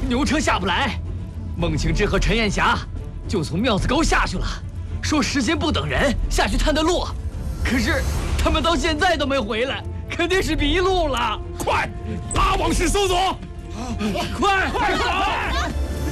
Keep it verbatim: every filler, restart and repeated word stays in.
牛车下不来，孟庆之和陈艳霞就从庙子沟下去了，说时间不等人，下去探探路。可是他们到现在都没回来，肯定是迷路了。 快，拉往事搜索！ 快快走！